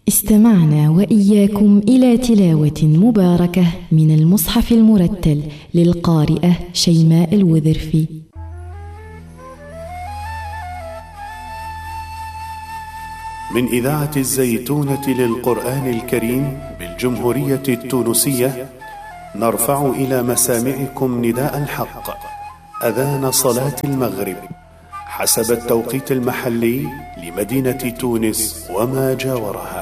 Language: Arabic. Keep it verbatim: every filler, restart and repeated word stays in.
استمعنا وإياكم إلى تلاوة مباركة من المصحف المرتل للقارئة شيماء الوذرفي. من إذاعة الزيتونة للقرآن الكريم بالجمهورية التونسية، نرفع إلى مسامعكم نداء الحق، أذان صلاة المغرب حسب التوقيت المحلي لمدينة تونس وما جاورها.